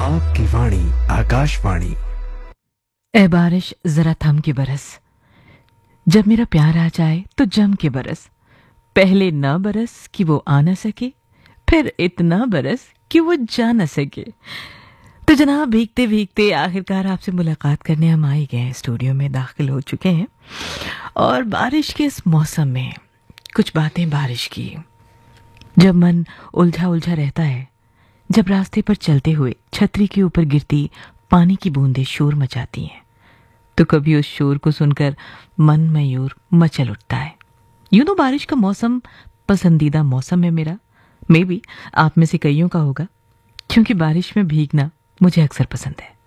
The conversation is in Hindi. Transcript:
आपकी वाणी आकाशवाणी। ए बारिश जरा थम के बरस, जब मेरा प्यार आ जाए तो जम के बरस। पहले ना बरस कि वो आ न सके, फिर इतना बरस कि वो जा न सके। तो जनाब, भीगते भीगते आखिरकार आपसे मुलाकात करने हम आ ही गए हैं, स्टूडियो में दाखिल हो चुके हैं। और बारिश के इस मौसम में कुछ बातें बारिश की, जब मन उलझा उलझा रहता है, जब रास्ते पर चलते हुए छतरी के ऊपर गिरती पानी की बूंदें शोर मचाती हैं, तो कभी उस शोर को सुनकर मन मयूर मचल उठता है। यूं तो बारिश का मौसम पसंदीदा मौसम है मेरा, मे बी आप में से कईयों का होगा, क्योंकि बारिश में भीगना मुझे अक्सर पसंद है।